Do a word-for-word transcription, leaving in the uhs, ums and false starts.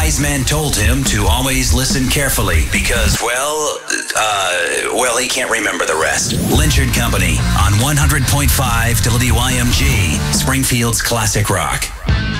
wise man told him to always listen carefully because, well, uh, well, he can't remember the rest. Lynch and Company on one hundred point five W Y M G, Springfield's classic rock.